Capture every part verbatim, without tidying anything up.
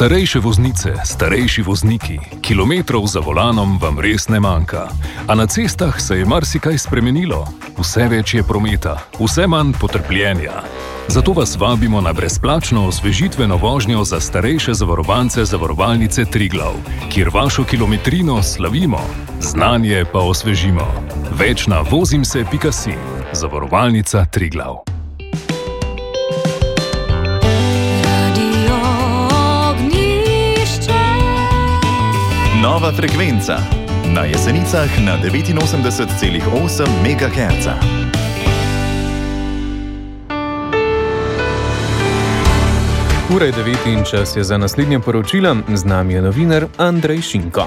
Starejše voznice, starejši vozniki, kilometrov za volanom vam res ne manjka. A na cestah se je marsikaj spremenilo. Vse več je prometa, vse manj potrpljenja. Zato vas vabimo na brezplačno osvežitveno vožnjo za starejše zavarovance Zavarovalnice Triglav, kjer vašo kilometrino slavimo, znanje pa osvežimo. Več na vozimse pika si. Zavarovalnica Triglav. Nova frekvenca na Jesenicah na devetinosemdeset celih osem megaherca. Ura je devet in čas je za naslednje poročila. Z nami je novinar Andrej Šinko.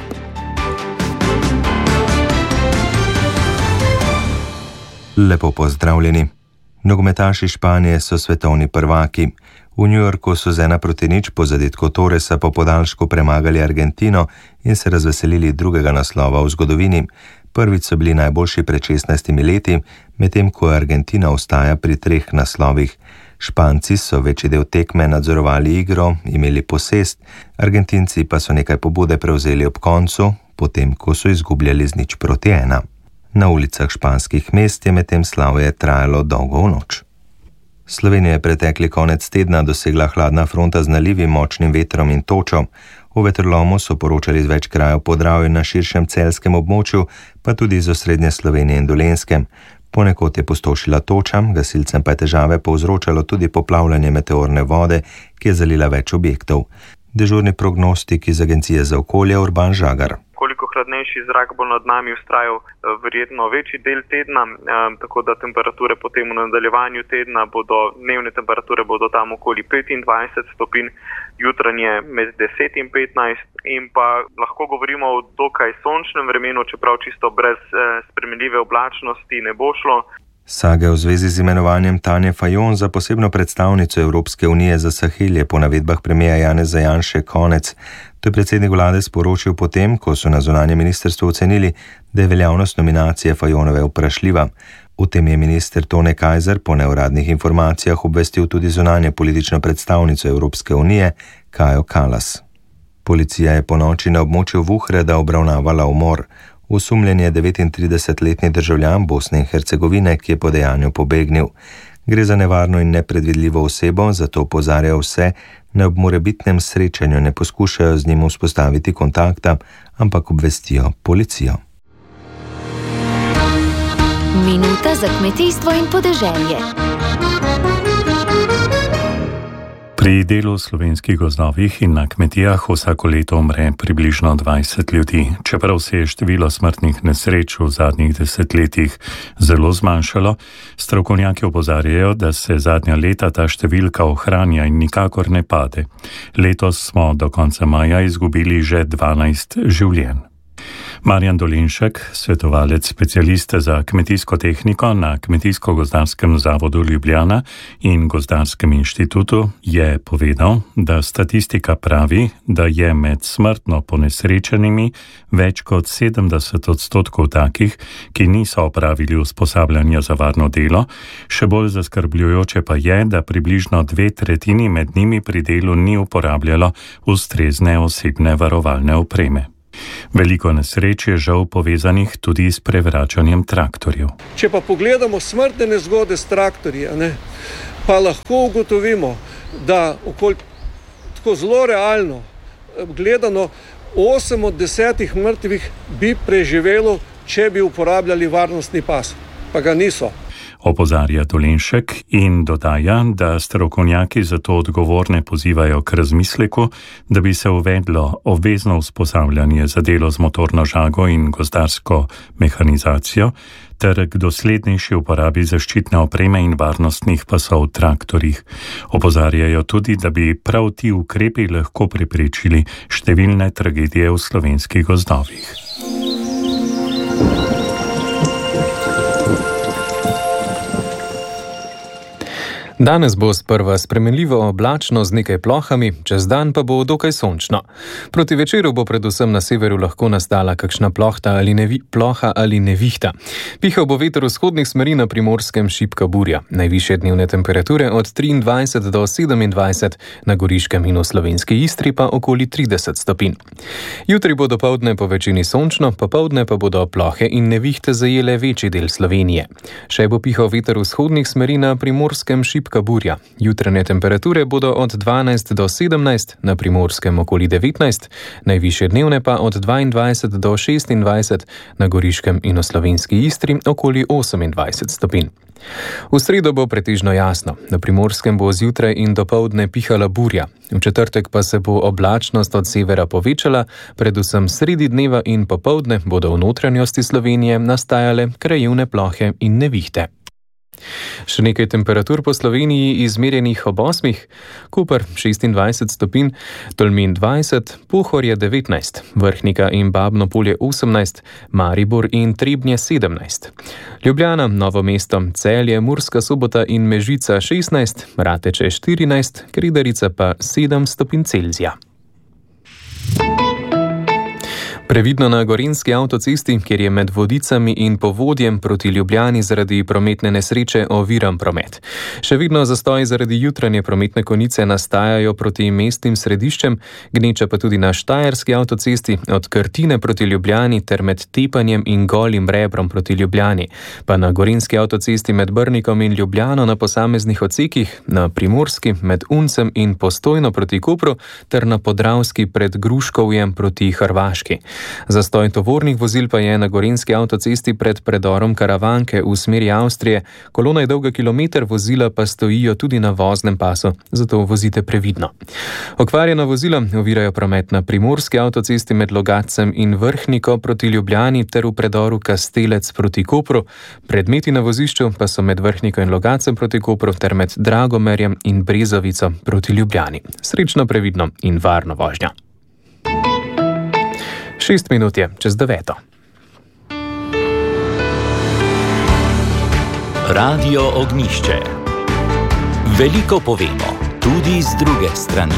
Lepo pozdravljeni. Nogometaši Španije so svetovni prvaki. V New Yorku so z ena proti nič po zadetku Torresa po podaljšku premagali Argentino in se razveselili drugega naslova v zgodovini. Prvič so bili najboljši pred šestnajstimi leti, medtem ko Argentina ostaja pri treh naslovih. Španci so večji del tekme nadzorovali igro, imeli posest, Argentinci pa so nekaj pobude prevzeli ob koncu, potem ko so izgubljali z nič proti ena. Na ulicah španskih mest je medtem slavje trajalo dolgo v noč. Slovenija je pretekli konec tedna dosegla hladna fronta z nalivim, močnim vetrom in točo. V vetrolomu so poročali z več krajev Podravja na širšem celjskem območju, pa tudi iz osrednje Slovenije in Dolenjskem. Ponekod je pustošila toča, gasilcem pa je težave povzročalo tudi poplavljanje meteorne vode, ki je zalila več objektov. Dežurni prognostik iz Agencije za okolje Urban Žagar. Koliko hladnejši zrak bo nad nami vztrajal verjetno večji del tedna, tako da temperature potem v nadaljevanju tedna bodo, dnevne temperature bodo tam okoli petindvajset stopinj, jutranje med deset in petnajst in pa lahko govorimo o dokaj sončnem vremenu, čeprav čisto brez spremenljive oblačnosti ne bo šlo. Sage v zvezi z imenovanjem Tanje Fajon za posebno predstavnico Evropske unije za Sahel je po navedbah premierja Janeza Janše konec. To je predsednik vlade sporočil potem, ko so na zunanjem ministrstvu ocenili, da je veljavnost nominacije Fajonove vprašljiva. V tem je minister Tone Kajzer po neuradnih informacijah obvestil tudi zunanje politično predstavnico Evropske unije Kajo Kalas. Policija je po noči na območju Vuhreda obravnavala umor. Osumljen je devetintridesetletni državljan Bosne in Hercegovine, ki je po dejanju pobegnil. Gre za nevarno in nepredvidljivo osebo, zato opozarjajo vse, da ob morebitnem srečanju ne poskušajo z njim vzpostaviti kontakta, ampak obvestijo policijo. Minuta za kmetijstvo in podeželje. Pri delu v slovenskih gozdovih in na kmetijah vsako leto umre približno dvajset ljudi. Čeprav se je število smrtnih nesreč v zadnjih desetletjih zelo zmanjšalo, strokovnjaki opozarjajo, da se zadnja leta ta številka ohranja in nikakor ne pade. Letos smo do konca maja izgubili že dvanajst življenj. Marjan Dolinšek, svetovalec specialista za kmetijsko tehniko na Kmetijsko-gozdarskem zavodu Ljubljana in Gozdarskem inštitutu, je povedal, da statistika pravi, da je med smrtno ponesrečenimi več kot sedemdeset odstotkov takih, ki niso opravili usposabljanja za varno delo. Še bolj zaskrbljujoče pa je, da približno dve tretjini med njimi pri delu ni uporabljalo ustrezne osebne varovalne opreme. Veliko nesreč je žal povezanih tudi s prevračanjem traktorjev. Če pa pogledamo smrtne nezgode s traktorji, ne, pa lahko ugotovimo, da okoli, tako zelo realno gledano, osem od desetih mrtvih bi preživelo, če bi uporabljali varnostni pas, pa ga niso. Opozarja Dolinšek in dodaja, da strokovnjaki za to odgovorne pozivajo k razmisleku, da bi se uvedlo obvezno usposabljanje za delo z motorno žago in gozdarsko mehanizacijo ter k doslednejši uporabi zaščitne opreme in varnostnih pasov v traktorjih. Opozarjajo tudi, da bi prav ti ukrepi lahko preprečili številne tragedije v slovenskih gozdovih. Danes bo sprva spremenljivo oblačno z nekaj plohami, čez dan pa bo dokaj sončno. Proti večeru bo predvsem na severu lahko nastala kakšna plohta ali nevi, ploha ali nevihta. Pihal bo veter vzhodnih smeri, na Primorskem šibka burja. Najvišje dnevne temperature od triindvajset do sedemindvajset, na Goriškem in v slovenski Istri pa okoli trideset stopinj. Jutri bo dopoldne po večini sončno, popoldne pa bodo plohe in nevihte zajele večji del Slovenije. Še bo pihal veter vzhodnih smeri, na Primorskem šibka burja. Jutranje temperature bodo od dvanajst do sedemnajst, na Primorskem okoli devetnajst, najvišje dnevne pa od dvaindvajset do šestindvajset, na Goriškem in v slovenski Istri okoli osemindvajset stopinj. V sredo bo pretežno jasno. Na Primorskem bo zjutraj in dopoldne pihala burja. V četrtek pa se bo oblačnost od severa povečala, predvsem sredi dneva in popoldne bodo v notranjosti Slovenije nastajale krajevne plohe in nevihte. Še nekaj temperatur po Sloveniji izmerjenih ob osmih: Koper šestindvajset stopinj, Tolmin dvajset, Pohorje devetnajst, Vrhnika in Babno Polje osemnajst, Maribor in Trebnje sedemnajst. Ljubljana, Novo mesto, Celje, Murska Sobota in Mežica šestnajst, Rateče štirinajst, Kredarica pa sedem stopinj Celzija. Previdno na Gorenjski avtocesti, kjer je med Vodicami in Povodjem proti Ljubljani zaradi prometne nesreče oviran promet. Še vedno zastoji zaradi jutranje prometne konice nastajajo proti mestnim središčem, gneča pa tudi na Štajerski avtocesti od Krtine proti Ljubljani ter med Tepanjem in Golim Rebrom proti Ljubljani, pa na Gorenjski avtocesti med Brnikom in Ljubljano na posameznih odsekih, na Primorski med Uncem in Postojno proti Kopru ter na Podravski pred Gruškovjem proti Hrvaški. Zastoj tovornih vozil pa je na Gorenjski avtocesti pred predorom Karavanke v smeri Avstrije. Kolona je dolga kilometer, vozila pa stojijo tudi na voznem pasu, zato vozite previdno. Okvarjena vozila ovirajo promet na Primorski avtocesti med Logatcem in Vrhniko proti Ljubljani ter v predoru Kastelec proti Kopru. Predmeti na vozišču pa so med Vrhniko in Logacem proti Kopru ter med Dragomerjem in Brezovico proti Ljubljani. Srečno, previdno in varno vožnjo. Šest minut je čez deveto. Radio Ognjišče. Veliko povemo, tudi z druge strani.